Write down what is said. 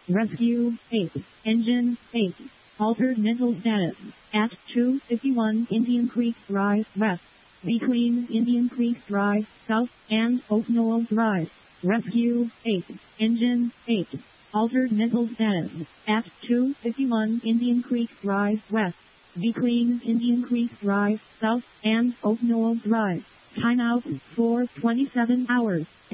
Rescue 8. Engine 8. Altered mental status. At 251 Indian Creek Drive West. Between Indian Creek Drive South and Oak Knoll Drive. Rescue 8. Engine 8. Altered mental status. At 251 Indian Creek Drive West. Between Indian Creek Drive South and Oak Knoll Drive. Timeout for 27 hours.